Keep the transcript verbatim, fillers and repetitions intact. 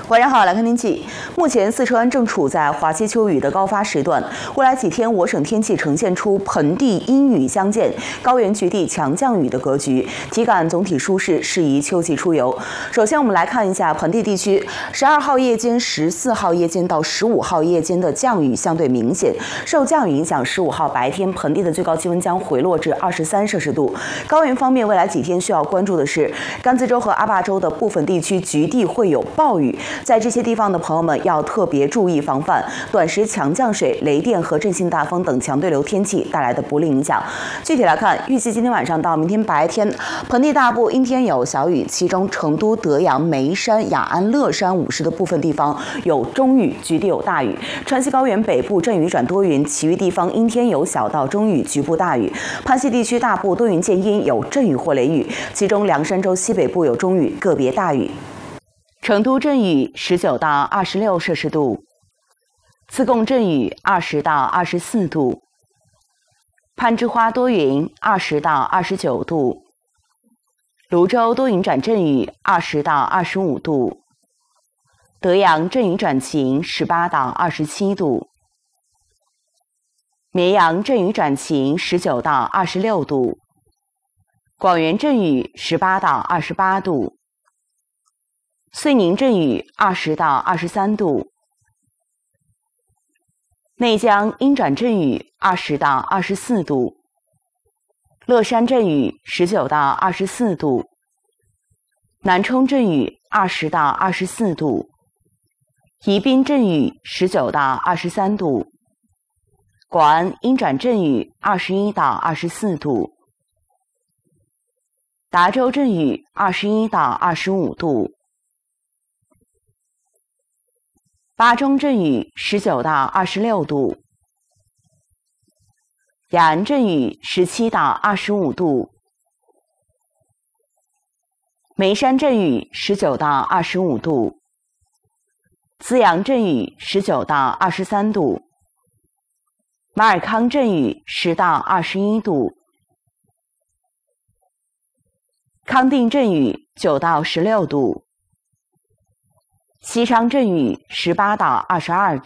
晚上好，来看天气。目前四川正处在华西秋雨的高发时段，未来几天我省天气呈现出盆地阴雨相间、高原局地强降雨的格局，体感总体舒适，适宜秋季出游。首先，我们来看一下盆地地区，十二号夜间、十四号夜间到十五号夜间的降雨相对明显，受降雨影响，十五号白天盆地的最高气温将回落至二十三摄氏度。高原方面，未来几天需要关注的是甘孜州和阿坝州的部分地区局地会有暴雨。 在这些地方的朋友们要特别注意防范短时强降水、雷电和阵性大风等强对流天气带来的不利影响。具体来看，预计今天晚上到明天白天，盆地大部阴天有小雨，其中成都、德阳、眉山、雅安、乐山、五市的部分地方有中雨，局地有大雨；川西高原北部阵雨转多云，其余地方阴天有小到中雨，局部大雨；攀西地区大部多云见阴，有阵雨或雷雨，其中凉山州西北部有中雨，个别大雨。 成都阵雨十九到二十六摄氏度，自贡阵雨二十到二十四度，攀枝花多云二十到二十九度，泸州多云转阵雨二十到二十五度，德阳阵雨转晴十八到二十七度，绵阳阵雨转晴十九到二十六度，广元阵雨十八到二十八度。 遂宁阵雨二十到二十三度，内江阴转阵雨二十到二十四度，乐山阵雨十九到二十四度，南充阵雨二十到二十四度，宜宾阵雨十九到二十三度，广安阴转阵雨二十一到二十四度，达州阵雨二十一到二十五度。 巴中阵雨十九到二十六度，雅安阵雨十七到二十五度，眉山阵雨十九到二十五度，资阳阵雨十九到二十三度，马尔康阵雨十到二十一度，康定阵雨九到十六度。 西昌阵雨十八到二十二度。